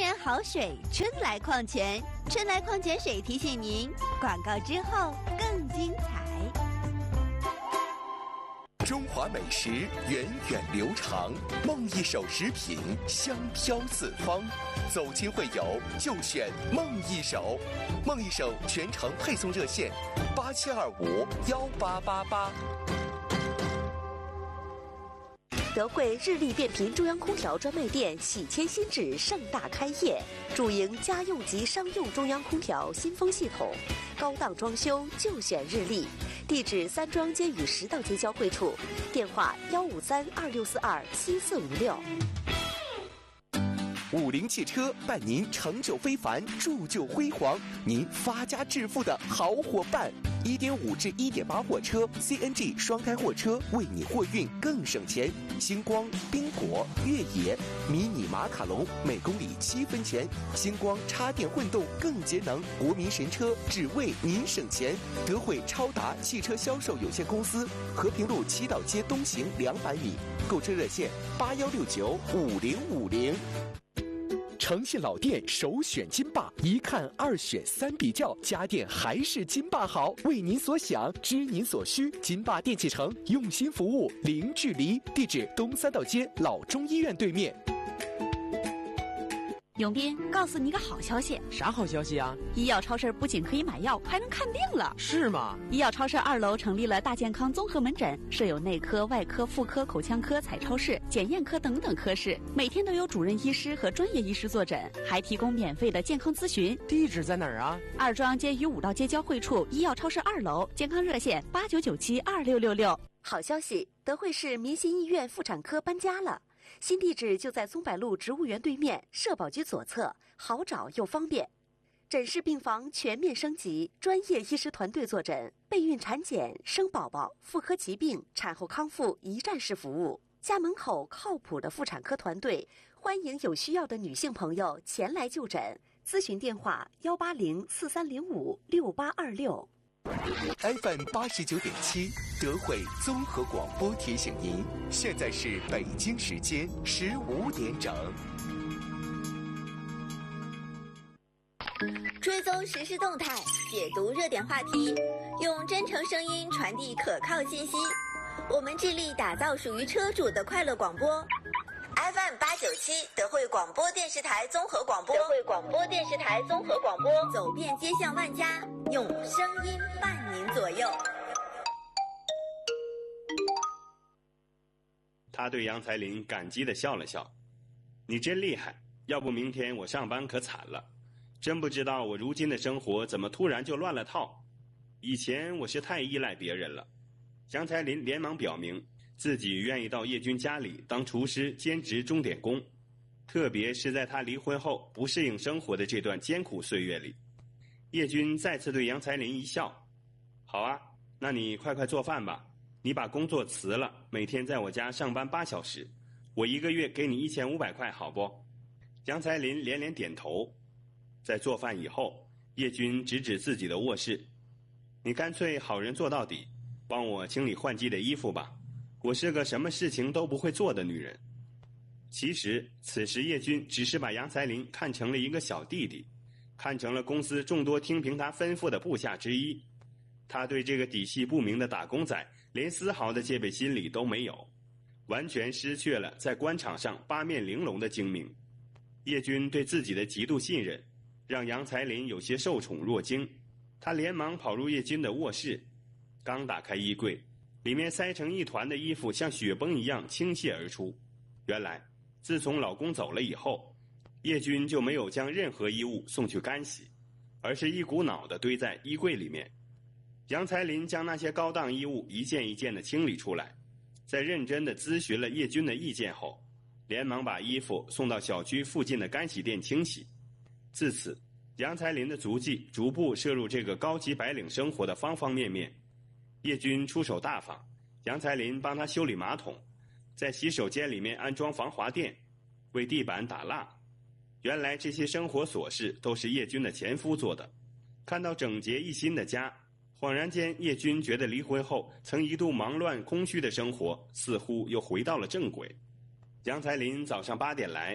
泉好水，春来矿泉，春来矿泉水提醒您，广告之后更精彩。 中华美食源远流长，梦一手食品香飘四方。走亲会友就选梦一手，梦一手全程配送热线87251888。 德惠日立变频中央空调专卖店喜迁新址盛大开业，主营家用及商用中央空调新风系统，高档装修就选日立。地址三庄街与10道街交汇处，电话15326427456。 50汽车伴您成就非凡，铸就辉煌，您发家致富的好伙伴。1.5至1.8货车 CNG 双开货车，为你货运更省钱。星光、冰果、越野、迷你马卡龙每公里7分钱。星光插电混动更节能，国民神车，只为您省钱。德惠超达汽车销售有限公司，和平路7道街东行200米。购车热线81695050。诚信老店首选金霸，一看二选三比较，家电还是金霸好。为您所想，知您所需，金霸电器城用心服务，零距离。地址东3道街老中医院对面。 永斌，告诉你一个好消息。 啥好消息啊？ 医药超市不仅可以买药，还能看病了。 是吗？ 医药超市2楼成立了大健康综合门诊，设有内科、外科、妇科、口腔科、彩超室、检验科等等科室，每天都有主任医师和专业医师坐诊，还提供免费的健康咨询。 地址在哪儿啊？ 2庄街与5道街交汇处，医药超市2楼，健康热线89972666。 好消息，德惠市民心医院妇产科搬家了。新地址就在松柏路植物园对面，社保局左侧，好找又方便。诊室病房全面升级，专业医师团队坐诊，备孕产检、生宝宝、妇科疾病、产后康复一站式服务。家门口靠谱的妇产科团队，欢迎有需要的女性朋友前来就诊。咨询电话18043056826。 FM 89.7德惠综合广播提醒您，现在是北京时间15点整。 追踪时事动态，解读热点话题，用真诚声音传递可靠信息。我们致力打造属于车主的快乐广播。FM 897德惠广播电视台综合广播，德惠广播电视台综合广播，走遍街巷万家，用声音伴您左右。 他对杨才林感激地笑了笑：“你真厉害，要不明天我上班可惨了。真不知道我如今的生活怎么突然就乱了套。以前我是太依赖别人了。”杨才林连忙表明自己愿意到叶军家里当厨师兼职钟点工，特别是在他离婚后不适应生活的这段艰苦岁月里。叶军再次对杨才林一笑：“好啊，那你快快做饭吧，你把工作辞了，每天在我家上班8小时，我1个月给你1500块，好不？”杨才林连连点头。在做饭以后，叶军指指自己的卧室：“你干脆好人做到底，帮我清理换季的衣服吧，我是个什么事情都不会做的女人。”其实此时叶军只是把杨才林看成了一个小弟弟，看成了公司众多听凭他吩咐的部下之一。他对这个底细不明的打工仔连丝毫的戒备心理都没有，完全失去了在官场上八面玲珑的精明。叶军对自己的极度信任，让杨才林有些受宠若惊。他连忙跑入叶军的卧室，刚打开衣柜，里面塞成一团的衣服像雪崩一样倾泻而出。原来自从老公走了以后，叶军就没有将任何衣物送去干洗，而是一股脑地堆在衣柜里面。杨才林将那些高档衣物一件一件地清理出来，在认真地咨询了叶军的意见后，连忙把衣服送到小区附近的干洗店清洗。自此，杨才林的足迹逐步摄入这个高级白领生活的方方面面。叶军出手大方，杨才林帮他修理马桶，在洗手间里面安装防滑垫，为地板打蜡。原来这些生活琐事都是叶军的前夫做的。看到整洁一新的家，恍然间叶军觉得离婚后曾一度忙乱空虚的生活似乎又回到了正轨。杨才林早上8点来，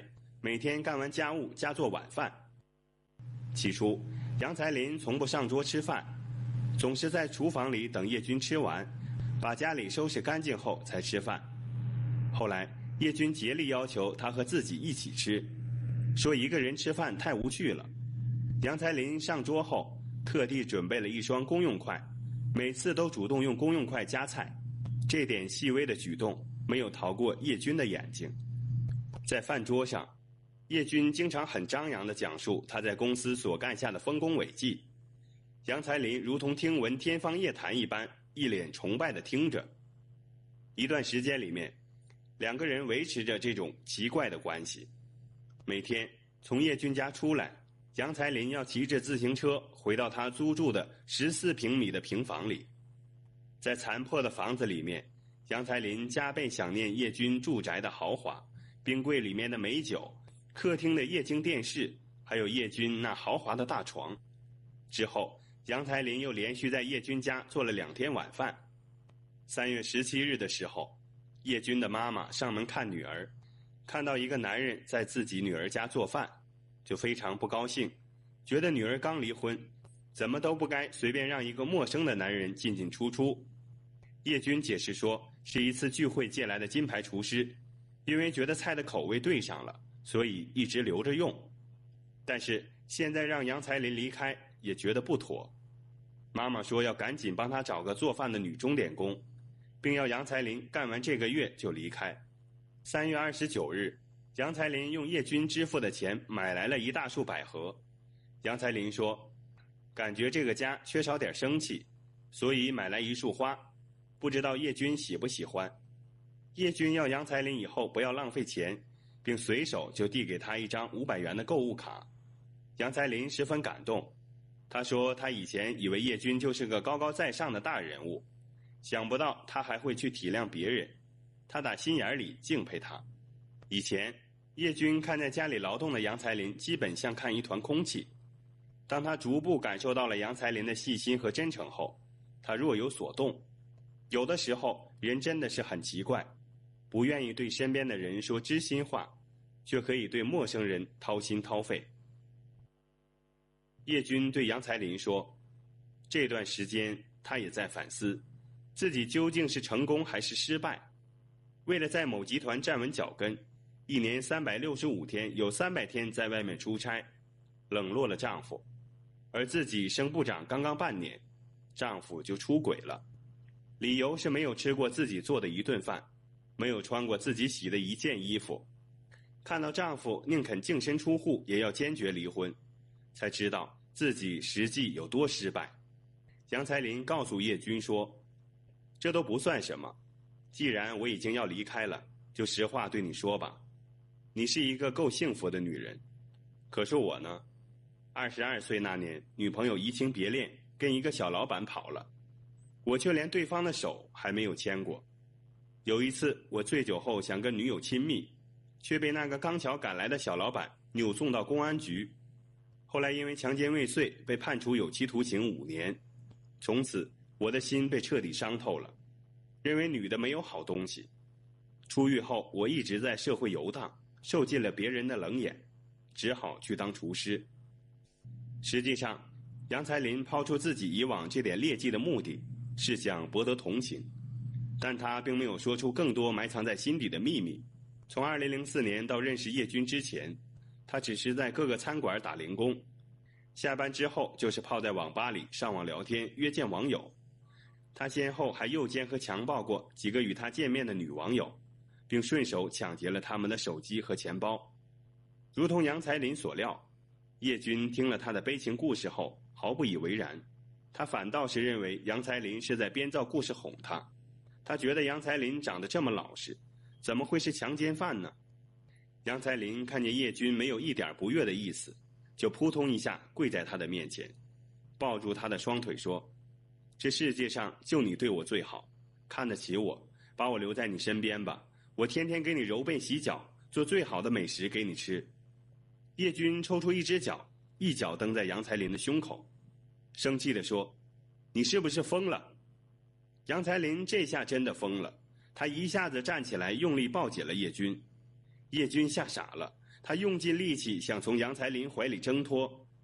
每天干完家务加做晚饭。起初，杨才林从不上桌吃饭，总是在厨房里等叶军吃完，把家里收拾干净后才吃饭。后来，叶军竭力要求他和自己一起吃，说一个人吃饭太无趣了。杨才林上桌后，特地准备了一双公用筷，每次都主动用公用筷夹菜。这点细微的举动没有逃过叶军的眼睛。在饭桌上，叶军经常很张扬地讲述他在公司所干下的丰功伟绩，杨才林如同听闻天方夜谭一般，一脸崇拜地听着。一段时间里面，两个人维持着这种奇怪的关系。每天从叶军家出来，杨才林要骑着自行车回到他租住的14平米的平房里。在残破的房子里面，杨才林加倍想念叶军住宅的豪华，冰柜里面的美酒，客厅的液晶电视，还有叶军那豪华的大床。之后，杨才林又连续在叶军家做了2天晚饭。3月17日的时候，叶军的妈妈上门看女儿，看到一个男人在自己女儿家做饭，就非常不高兴，觉得女儿刚离婚，怎么都不该随便让一个陌生的男人进进出出。叶军解释说，是一次聚会借来的金牌厨师，因为觉得菜的口味对上了，所以一直留着用。但是现在让杨才林离开，也觉得不妥。妈妈说要赶紧帮他找个做饭的女钟点工，并要杨才林干完这个月就离开。3月29日，杨才林用叶军支付的钱买来了一大束百合。杨才林说，感觉这个家缺少点生气，所以买来一束花，不知道叶军喜不喜欢。叶军要杨才林以后不要浪费钱，并随手就递给他一张500元的购物卡。杨才林十分感动，他说他以前以为叶军就是个高高在上的大人物，想不到他还会去体谅别人，他打心眼里敬佩他。以前叶军看在家里劳动的杨才林基本像看一团空气，当他逐步感受到了杨才林的细心和真诚后，他若有所动。有的时候人真的是很奇怪，不愿意对身边的人说知心话，却可以对陌生人掏心掏肺。叶军对杨才林说，这段时间他也在反思，自己究竟是成功还是失败。为了在某集团站稳脚跟，1年365天有300天在外面出差，冷落了丈夫。而自己升部长刚刚半年，丈夫就出轨了，理由是没有吃过自己做的1顿饭，没有穿过自己洗的1件衣服。看到丈夫宁肯净身出户也要坚决离婚，才知道自己实际有多失败。杨才林告诉叶军说，这都不算什么，既然我已经要离开了，就实话对你说吧，你是一个够幸福的女人。可是我呢，22岁那年，女朋友移情别恋，跟一个小老板跑了，我却连对方的手还没有牵过。有一次我醉酒后想跟女友亲密，却被那个刚巧赶来的小老板扭送到公安局，后来因为强奸未遂被判处有期徒刑5年。从此我的心被彻底伤透了，认为女的没有好东西。出狱后我一直在社会游荡，受尽了别人的冷眼，只好去当厨师。实际上杨才林抛出自己以往这点劣迹的目的，是想博得同情，但他并没有说出更多埋藏在心底的秘密。从2004年到认识叶军之前，他只是在各个餐馆打零工，下班之后就是泡在网吧里上网聊天，约见网友。他先后还诱奸和强暴过几个与他见面的女网友，并顺手抢劫了他们的手机和钱包。如同杨才林所料，叶军听了他的悲情故事后毫不以为然，他反倒是认为杨才林是在编造故事哄他。他觉得杨才林长得这么老实，怎么会是强奸犯呢？杨才林看见叶军没有一点不悦的意思，就扑通一下跪在他的面前，抱住他的双腿说，这世界上就你对我最好，看得起我，把我留在你身边吧，我天天给你揉背洗脚，做最好的美食给你吃。叶军抽出一只脚，一脚蹬在杨才林的胸口，生气地说，你是不是疯了？杨才林这下真的疯了，他一下子站起来用力抱紧了叶军。叶军吓傻了， 他用尽力气想从杨才林怀里挣脱，